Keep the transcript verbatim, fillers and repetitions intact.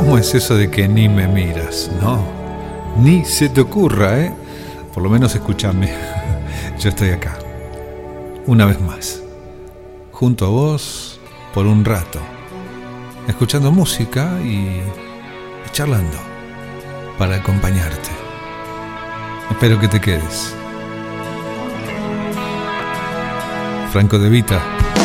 ¿Cómo es eso de que ni me miras? No, ni se te ocurra, ¿eh? Por lo menos escúchame. Yo estoy acá, una vez más, junto a vos por un rato, escuchando música y, y charlando para acompañarte. Espero que te quedes. Franco De Vita.